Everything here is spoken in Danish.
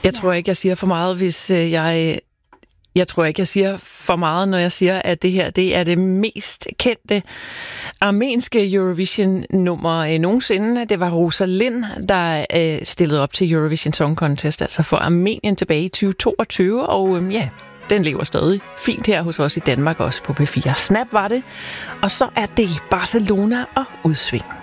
Jeg tror ikke, jeg siger for meget, hvis jeg tror ikke, jeg siger for meget, når jeg siger, at det her det er det mest kendte armenske Eurovision-nummer nogensinde. Det var Rosa Lind, der stillede op til Eurovision Song Contest, altså for Armenien tilbage i 2022, og den lever stadig fint her hos os i Danmark, også på P4. Snap var det, og så er det Barcelona og udsving.